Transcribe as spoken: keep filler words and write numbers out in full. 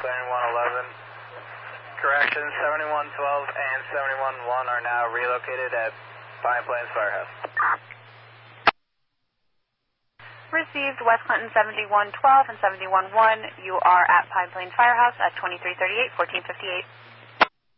seventy-one eleven. Correction, seventy-one twelve and seventy-one one are now relocated at Pine Plains Firehouse. Received West Clinton seventy-one twelve and seventy-one one. You are at Pine Plains Firehouse at twenty-three thirty-eight, fourteen fifty-eight.